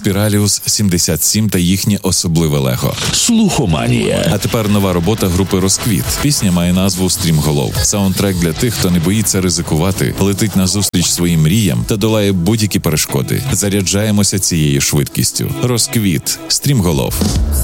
Спіраліус 77 та їхнє особливе лего. Слухоманія. А тепер нова робота групи «Розквіт». Пісня має назву «Стрімголов». Саундтрек для тих, хто не боїться ризикувати, летить назустріч своїм мріям та долає будь-які перешкоди. Заряджаємося цією швидкістю. «Розквіт». «Стрімголов».